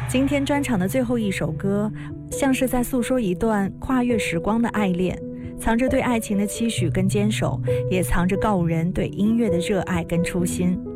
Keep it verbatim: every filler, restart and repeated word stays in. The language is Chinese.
今天专场的最后一首歌，像是在诉说一段跨越时光的爱恋，藏着对爱情的期许跟坚守，也藏着告人对音乐的热爱跟初心。